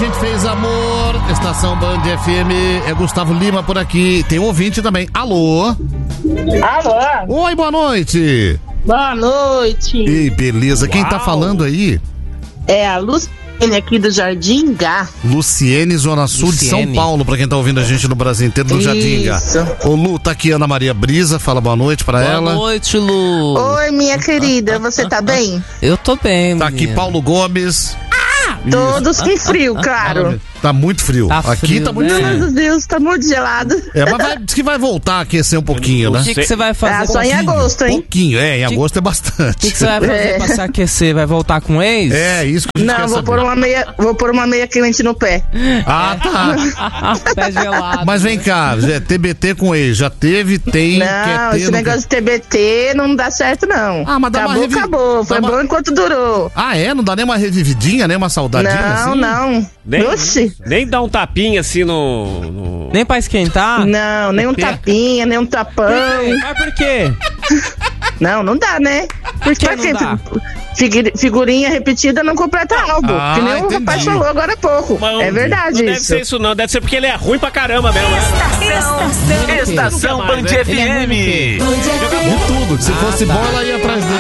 gente fez amor. Estação Band FM. É Gustavo Lima por aqui. Tem um ouvinte também. Alô? Alô? Oi, boa noite. Boa noite. Ei, beleza. Quem tá falando aí? É a Luciene aqui do Jardim Gá. Luciene, Zona Sul de São Paulo, pra quem tá ouvindo a gente no Brasil inteiro, no Jardim Gá. Ô, Lu, tá aqui Ana Maria Brisa, fala boa noite pra ela. Boa noite, Lu. Oi, minha querida, você tá bem? Eu tô bem, Tá aqui Paulo Gomes. Todos com frio, claro. Tá muito frio. Tá Aqui frio, tá muito né? frio. Meu Deus, tá muito gelado. Mas diz que vai voltar a aquecer um pouquinho, né? O que você vai fazer? Só em agosto, hein? Pouquinho, em agosto é O bastante. que você vai fazer pra se aquecer? Vai voltar com o ex? É, isso que a gente quer Não, saber. vou pôr uma meia quente no pé. Ah, tá. Pé gelado. Mas vem cá, TBT com ex, já teve, tem, quer Não, ter... esse não negócio de TBT não dá certo, não. Ah, mas dá uma acabou. Foi bom enquanto durou. Ah, é? Não dá nem uma revividinha, nem uma saudadinha assim? Não. Oxi. Nem dá um tapinha assim no... Nem pra esquentar? Não, nem um tapinha, nem um tapão. Mas por quê? Não dá, né? Por que Pra não quê? dá? Figurinha repetida não completa álbum. Ah, que nem o entendi. rapaz falou agora há pouco. É verdade Não deve isso. ser isso não, deve ser porque ele é ruim pra caramba mesmo. Estação Band FM. De tudo, se fosse bom ela ia atrás dele.